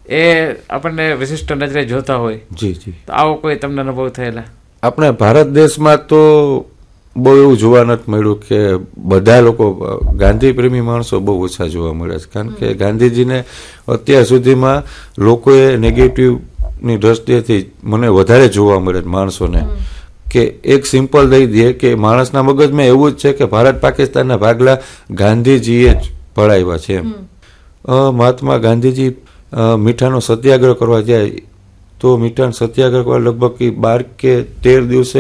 એ આપણને વિશિષ્ટ નજરે જોતા હોય. જી જી. તો આવો કોઈ તમને અનુભવ થયેલા? આપણે ભારત દેશમાં તો બહુ એવું જોવા નથી મળ્યું કે બધા લોકો ગાંધી પ્રેમી માણસો બહુ ઓછા જોવા મળે છે. કારણ કે ગાંધીજીને અત્યાર સુધીમાં લોકોએ નેગેટિવની દ્રષ્ટિએથી મને વધારે જોવા મળે માણસોને, કે એક સિમ્પલ દઈ દે કે માણસના મગજમાં એવું જ છે કે ભારત પાકિસ્તાનના ભાગલા ગાંધીજીએ જ પડાવ્યા છે એમ. મહાત્મા ગાંધીજી મીઠાનો સત્યાગ્રહ કરવા જાય તો મીઠાનો સત્યાગ્રહ કરવા લગભગ 12 કે 13 દિવસે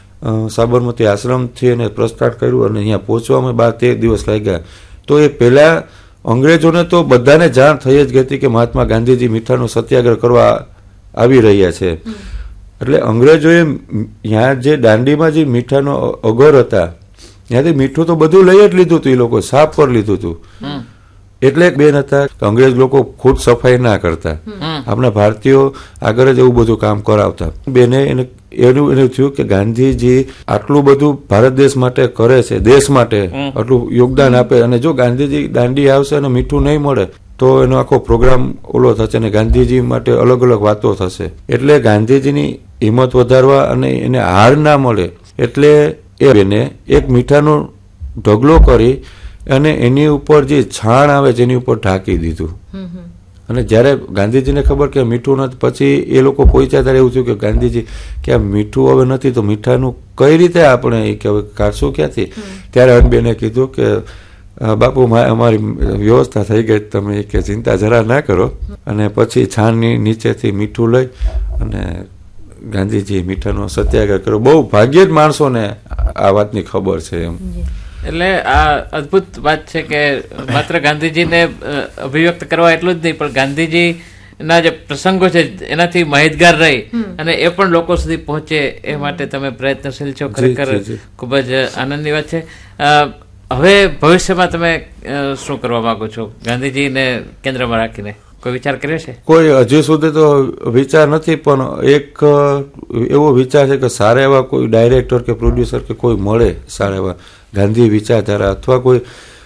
સાબરમતી આશ્રમથી એને પ્રસ્થાન કર્યું અને અહીંયા પહોંચવામાં 12-13 દિવસ લાગ્યા. તો એ પહેલા અંગ્રેજોને તો બધાને જાણ થઈ જ ગઈ હતી કે મહાત્મા ગાંધીજી મીઠાનો સત્યાગ્રહ કરવા આવી રહ્યા છે. એટલે અંગ્રેજોએ ત્યાં જે દાંડીમાં જે મીઠાનો અગર હતા ત્યાંથી મીઠું તો બધું લઈ જ લીધું હતું, એ લોકો સાફ કરી લીધું હતું. એટલે એક બેન હતા, અંગ્રેજ લોકો ખુદ સફાઈ ના કરતા, આપણા ભારતીયો આગળ જ એવું બધું કામ કરાવતા. બેને એવું થયું કે ગાંધીજી આટલું બધું ભારત દેશ માટે કરે છે, દેશ માટે આટલું યોગદાન આપે, અને જો ગાંધીજી દાંડી આવશે અને મીઠું નહીં મળે તો એનો આખો પ્રોગ્રામ ઓલો થશે અને ગાંધીજી માટે અલગ અલગ વાતો થશે. એટલે ગાંધીજીની હિંમત વધારવા અને એને હાર ના મળે એટલે એ બેને એક મીઠાનો ઢગલો કરી અને એની ઉપર જે છાણ આવે છે એની ઉપર ઢાંકી દીધું. અને જ્યારે ગાંધીજીને ખબર કે મીઠું નથી, પછી એ લોકો પહોંચ્યા ત્યારે એવું થયું કે ગાંધીજી કે આ મીઠું હવે નથી તો મીઠાનું કઈ રીતે આપણે કે હવે કાઢશું ક્યાંથી? ત્યારે હનબેને કીધું કે બાપુ અમારી વ્યવસ્થા થઈ ગઈ, તમે કે ચિંતા જરા ના કરો. અને પછી છાણની નીચેથી મીઠું લઈ અને ગાંધીજી મીઠાનો સત્યાગ્રહ કર્યો. બહુ ભાગ્યે જ માણસોને આ વાતની ખબર છે એમ. એટલે આ અદભુત વાત છે કે માત્ર ગાંધીજીને અભિવ્યક્ત કરવા એટલું જ નહીં, પણ ગાંધીજી ના જે પ્રસંગો છે એનાથી માહિતગાર રહી અને એ પણ લોકો સુધી પહોંચે એ માટે તમે પ્રયત્નશીલ છો. ખરેખર ખૂબ જ આનંદની વાત છે. હવે ભવિષ્યમાં તમે શું કરવા માંગો છો ગાંધીજીને કેન્દ્રમાં રાખીને? કોઈ વિચાર કર્યો છે? કોઈ હજી સુધી તો વિચાર નથી, પણ એક એવો વિચાર છે કે સારા એવા કોઈ ડાયરેક્ટર કે પ્રોડ્યુસર કે કોઈ મળે સારા એવા ગાંધી વિચારધારા, અથવા કોઈ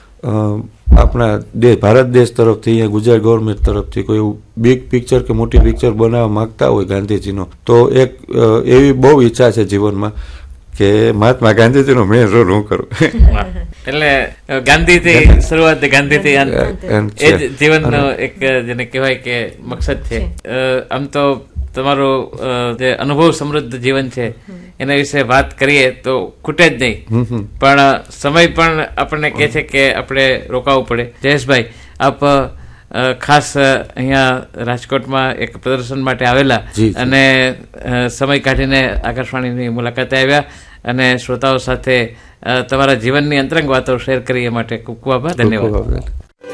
આપણા ભારત દેશ તરફથી અહીંયા ગુજરાત ગવર્મેન્ટ તરફથી કોઈ એવું બિગ પિક્ચર કે મોટી પિક્ચર બનાવવા માંગતા હોય ગાંધીજીનો, તો એક એવી બહુ ઈચ્છા છે જીવનમાં કે મહાત્મા ગાંધીજીનો મેન રોલ હું કરું. એટલે ગાંધીથી શરૂઆત, ગાંધીથી એ જ જીવનનો એક જેને કહેવાય કે મકસદ છે. આમ તો તમારું જે અનુભવ સમૃદ્ધ જીવન છે એના વિશે વાત કરીએ તો ખૂટે જ નહીં, પણ સમય પણ આપણને કહે છે કે આપણે રોકાવું પડે. જયેશભાઈ, આપ ખાસ અહીંયા રાજકોટમાં એક પ્રદર્શન માટે આવેલા અને સમય કાઢીને આકાશવાણીની મુલાકાતે આવ્યા અને શ્રોતાઓ સાથે તમારા જીવનની અંતરંગ વાતો શેર કરી એ માટે ખૂબ ખૂબ આભાર. ધન્યવાદ.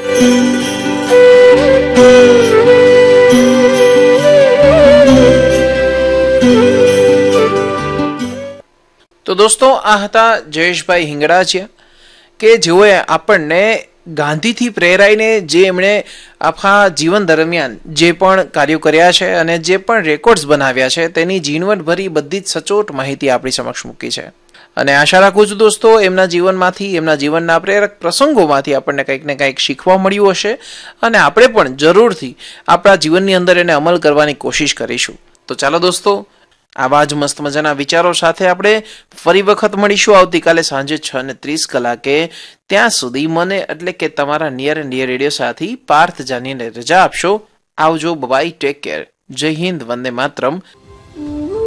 તો દોસ્તો, આ હતા જયેશભાઈ હિંગળાજીયા કે જેઓએ આપણને ગાંધીથી પ્રેરાઈને જે એમણે આખા જીવન દરમિયાન જે પણ કાર્યો કર્યા છે અને જે પણ રેકોર્ડ્સ બનાવ્યા છે તેની ઝીણવટભરી બધી જ સચોટ માહિતી આપણી સમક્ષ મૂકી છે. અને આશા રાખું છું દોસ્તો એમના જીવનમાંથી, એમના જીવનના પ્રેરક પ્રસંગોમાંથી આપણને કંઈક ને કંઈક શીખવા મળ્યું હશે અને આપણે પણ જરૂરથી આપણા જીવનની અંદર એને અમલ કરવાની કોશિશ કરીશું. તો ચાલો દોસ્તો, આવા જ મસ્ત મજાના વિચારો સાથે આપણે ફરી વખત મળીશું આવતીકાલે સાંજે 6:30 કલાકે. ત્યાં સુધી મને એટલે કે તમારા નિયર એન્ડ ડિયર રેડિયો સાથી પાર્થ જાનીને રજા આપશો. આવજો, બાય, ટેક કેર, જય હિન્દ, વંદે માતરમ.